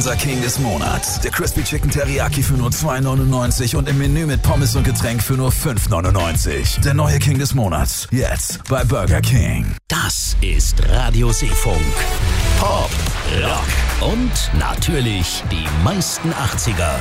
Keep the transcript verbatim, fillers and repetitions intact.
unser King des Monats. Der Crispy Chicken Teriyaki für nur zwei neunundneunzig und im Menü mit Pommes und Getränk für nur fünf neunundneunzig. Der neue King des Monats. Jetzt bei Burger King. Das ist Radio Seefunk. Pop, Rock und natürlich die meisten achtziger.